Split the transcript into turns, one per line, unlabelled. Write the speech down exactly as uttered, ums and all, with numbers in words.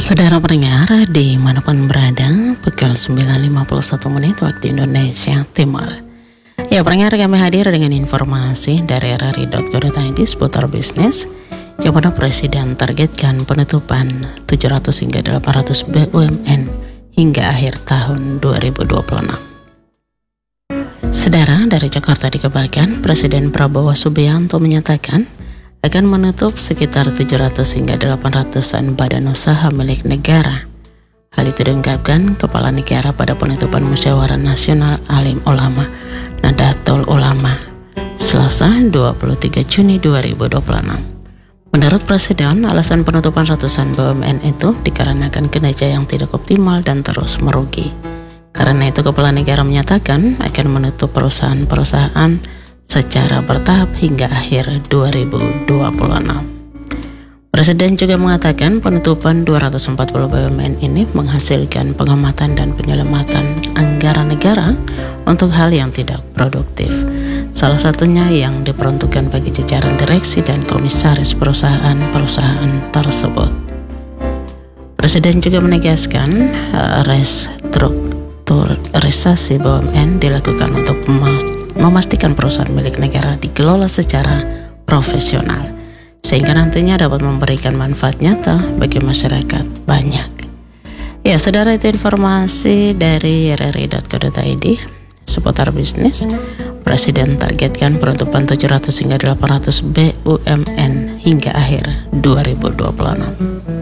Saudara pendengar dimanapun berada, pukul sembilan lima puluh satu menit waktu Indonesia Timur. Ya pendengar, kami hadir dengan informasi dari r r i dot co dot i d seputar bisnis, yang mana Presiden targetkan penutupan tujuh ratus hingga delapan ratus B U M N hingga akhir tahun dua ribu dua puluh enam. Saudara, dari Jakarta dikabarkan Presiden Prabowo Subianto menyatakan akan menutup sekitar tujuh ratus hingga delapan ratusan badan usaha milik negara. Hal itu diungkapkan Kepala Negara pada penutupan Musyawarah Nasional Alim Ulama Nahdlatul Ulama Selasa dua puluh tiga Juni dua ribu dua puluh enam. Menurut Presiden, alasan penutupan ratusan B U M N itu dikarenakan kinerja yang tidak optimal dan terus merugi. Karena itu Kepala Negara menyatakan akan menutup perusahaan-perusahaan secara bertahap hingga akhir dua ribu dua puluh enam. Presiden juga mengatakan penutupan dua ratus empat puluh B U M N ini menghasilkan pengamatan dan penyelamatan anggaran negara untuk hal yang tidak produktif. Salah satunya yang diperuntukkan bagi jajaran direksi dan komisaris perusahaan-perusahaan tersebut. Presiden juga menegaskan uh, restrukturisasi B U M N dilakukan untuk memastikan perusahaan milik negara dikelola secara profesional, sehingga nantinya dapat memberikan manfaat nyata bagi masyarakat banyak. Ya, saudara, itu informasi dari r r i dot co dot i d seputar bisnis. Presiden targetkan penutupan tujuh ratus hingga delapan ratus B U M N hingga akhir dua ribu dua puluh enam.